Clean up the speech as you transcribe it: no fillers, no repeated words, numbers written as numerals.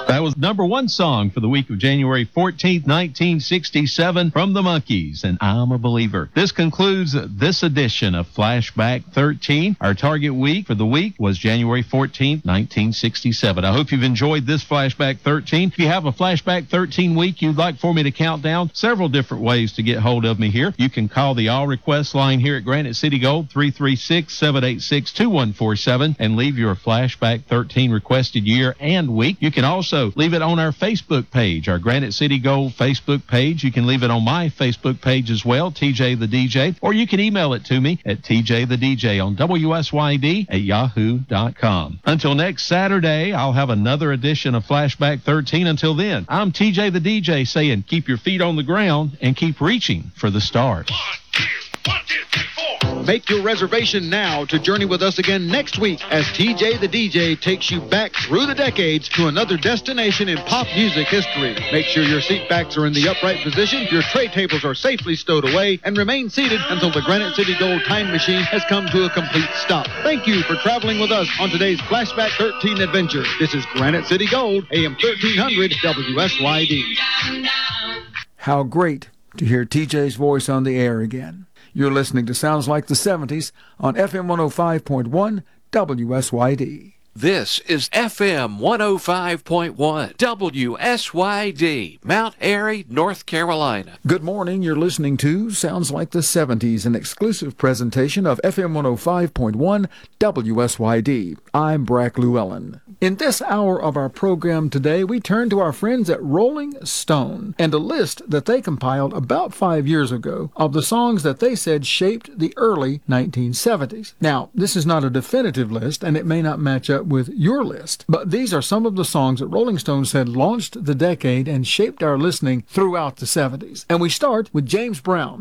That was number one song for the week of January 14th, 1967 from the Monkees, and I'm a Believer. This concludes this edition of Flashback 13. Our target week for the week was January 14th, 1967. I hope you've enjoyed this Flashback 13. If you have a Flashback 13 week you'd like for me to count down, several different ways to get hold of me here. You can call the All Request line here at Granite City Gold, 336-786-2147, and leave your Flashback 13 requested year and week. You can also leave it on our Facebook page, our Granite City Gold Facebook page. You can leave it on my Facebook page as well, TJ the DJ, or you can email it to me at tjthedj on WSYD@yahoo.com. Until next Saturday, I'll have another edition of Flashback 13. Until then, I'm TJ the DJ saying keep your feet on the ground and keep reaching for the stars. 1, 2, 3, 4. Make your reservation now to journey with us again next week as TJ the DJ takes you back through the decades to another destination in pop music history. Make sure your seat backs are in the upright position, your tray tables are safely stowed away, and remain seated until the Granite City Gold time machine has come to a complete stop. Thank you for traveling with us on today's Flashback 13 adventure. This is Granite City Gold, AM 1300 WSYD. How great to hear TJ's voice on the air again. You're listening to Sounds Like the 70s on FM 105.1 WSYD. This is FM 105.1 WSYD, Mount Airy, North Carolina. Good morning. You're listening to Sounds Like the 70s, an exclusive presentation of FM 105.1 WSYD. I'm Brack Llewellyn. In this hour of our program today, we turn to our friends at Rolling Stone and a list that they compiled about 5 years ago of the songs that they said shaped the early 1970s. Now, this is not a definitive list, and it may not match up with your list, but these are some of the songs that Rolling Stone said launched the decade and shaped our listening throughout the 70s. And we start with James Brown.